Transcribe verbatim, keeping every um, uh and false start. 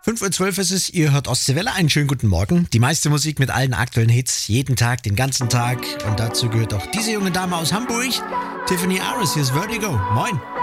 fünf Uhr zwölf ist es, ihr hört Ostseewelle, einen schönen guten Morgen. Die meiste Musik mit allen aktuellen Hits, jeden Tag, den ganzen Tag. Und dazu gehört auch diese junge Dame aus Hamburg, Tiffany Aris, hier ist Vertigo. Moin.